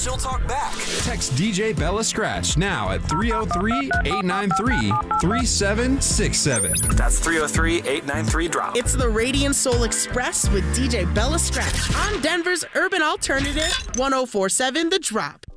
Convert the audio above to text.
She'll talk back. Text DJ Bella Scratch now at 303-893-3767. That's 303-893-DROP. It's the Radiant Soul Express with DJ Bella Scratch on Denver's Urban Alternative 104.7 The Drop.